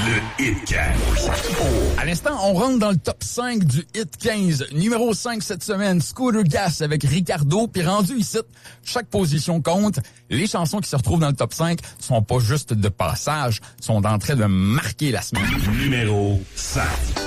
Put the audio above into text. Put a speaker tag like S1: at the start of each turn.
S1: Le Hit 15.
S2: À l'instant, on rentre dans le top 5 du Hit 15. Numéro 5 cette semaine, Scooter Gas avec Ricardo. Puis rendu ici, chaque position compte. Les chansons qui se retrouvent dans le top 5 sont pas juste de passage, sont en train de marquer la semaine.
S1: Numéro 5.